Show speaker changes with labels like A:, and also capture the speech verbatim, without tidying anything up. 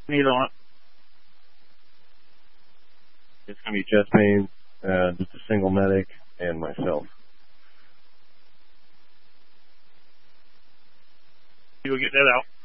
A: Neither one.
B: It's going to be chest pain, uh, just a single medic, and myself.
A: You will get that out.